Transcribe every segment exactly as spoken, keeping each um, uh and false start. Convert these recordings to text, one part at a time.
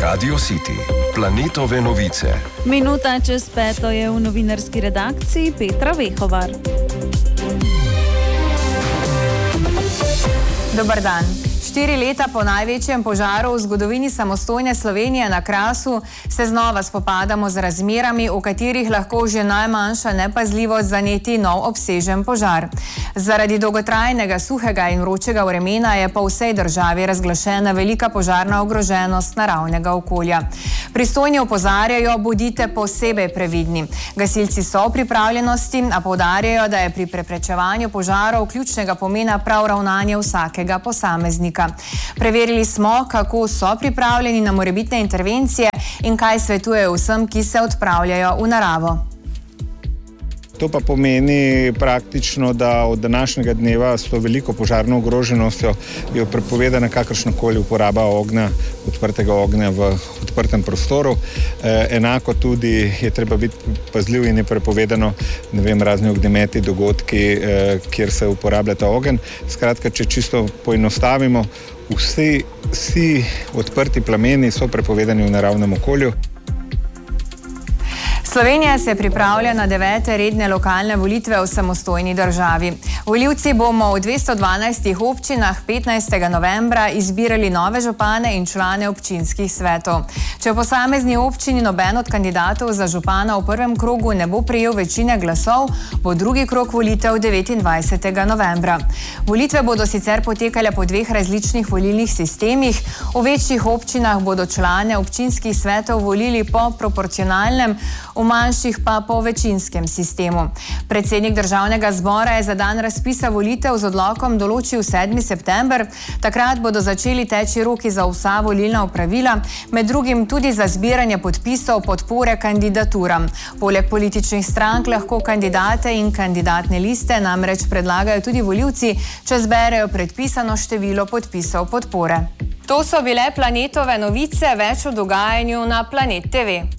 Radio City, planetove novice. Minuta čez peto je v novinarski redakciji Petra Vehovar. Dobar dan. Štiri leta po največjem požaru v zgodovini samostojne Slovenije na Krasu se znova spopadamo z razmerami, v katerih lahko že najmanjša nepazljivost zaneti nov obsežen požar. Zaradi dolgotrajnega suhega in vročega vremena je po vsej državi razglašena velika požarna ogroženost naravnega okolja. Pristojni opozarjajo, bodite posebej previdni. Gasilci so v pripravljenosti, a poudarjajo, da je pri preprečevanju požarov ključnega pomena prav ravnanje vsakega posameznika. Preverili smo, kako so pripravljeni na morebitne intervencije in kaj svetujejo vsem, ki se odpravljajo v naravo. To pa pomeni praktično, da od današnjega dneva s to veliko požarno ogroženostjo je prepovedana kakršnakoli uporaba ognja, odprtega ognja v odprtem prostoru. E, enako tudi je treba biti pazljiv in je prepovedano, ne vem, razni ognjemeti, dogodki, e, kjer se uporablja ta ogenj. Skratka, če čisto poenostavimo, vsi, vsi odprti plameni so prepovedani v naravnem okolju. Slovenija se pripravlja na devete redne lokalne volitve v samostojni državi. Volivci bomo v dvesto dvanajstih občinah petnajstega novembra izbirali nove župane in člane občinskih svetov. Če v posamezni občini noben od kandidatov za župana v prvem krogu ne bo prejel večine glasov, bo drugi krog volitev devetindvajsetega novembra. Volitve bodo sicer potekale po dveh različnih volilnih sistemih. V večjih občinah bodo člane občinskih svetov volili po proporcionalnem, v manjših pa po večinskem sistemu. Predsednik Državnega zbora je za dan razpisa volitev z odlokom določil sedmi september. Takrat bodo začeli teči roki za vsa volilna opravila, med drugim tudi za zbiranje podpisov podpore kandidaturam. Poleg političnih strank lahko kandidate in kandidatne liste namreč predlagajo tudi volivci, če zberejo predpisano število podpisov podpore. To so bile planetove novice, več o dogajanju na Planet te ve.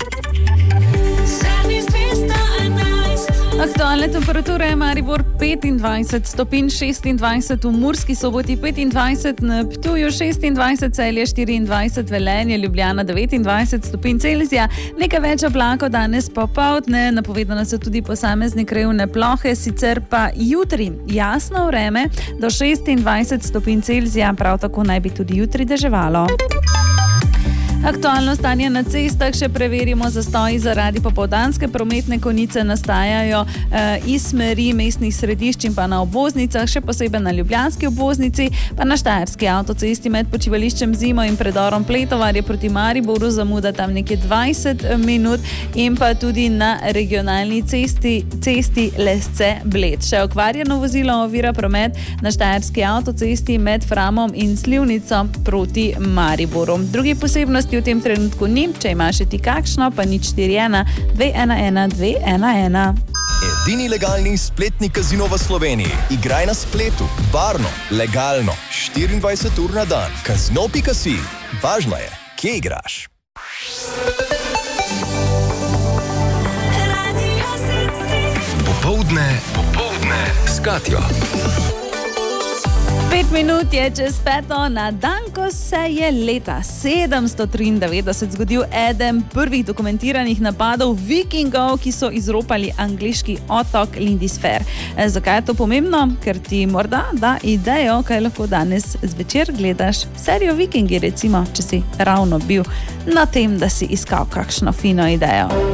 Aktualne temperature je Maribor petindvajset stopinj, šestindvajset v Murski Soboti, petindvajset na Ptuju, šestindvajset Celje, štiriindvajset Velenje, Ljubljana devetindvajset stopinj Celzija, nekaj več oblakov danes popoldne, napovedane so tudi posamezne krajevne plohe, sicer pa jutri jasno vreme do šestindvajset stopinj Celzija, prav tako naj bi tudi jutri deževalo. Aktualno stanje na cestah še preverimo. Zastoji zaradi popoldanske prometne konice nastajajo eh, iz smeri mestnih središč in pa na obvoznicah, še posebej na ljubljanski obvoznici, pa na štajerski avtocesti med počivališčem Zimo in predorom Pletovarje proti Mariboru zamuda tam nekje dvajset minut in pa tudi na regionalni cesti, cesti Lesce-Bled. Še okvarjeno vozilo ovira promet na štajerski avtocesti med Framom in Slivnico proti Mariboru. Drugi posebnosti v tem trenutku ni, če imaš ti kakšno, pa nič štiri ena dve ena ena dve ena ena. Edini legalni spletni kazino v Sloveniji. Igraj na spletu, varno, legalno, štiriindvajset ur na dan. Kazino pika si. Važno je, kje igraš. Popoldne, popoldne s Katjo. Pet minut je čez peto, na dan, ko se je leta sedemsto triindevetdeset zgodil eden prvih dokumentiranih napadov vikingov, ki so izropali angleški otok Lindisfaire. E, zakaj je to pomembno? Ker ti morda da idejo, kaj lahko danes zvečer gledaš serijo Vikingi, recimo, če si ravno bil na tem, da si iskal kakšno fino idejo.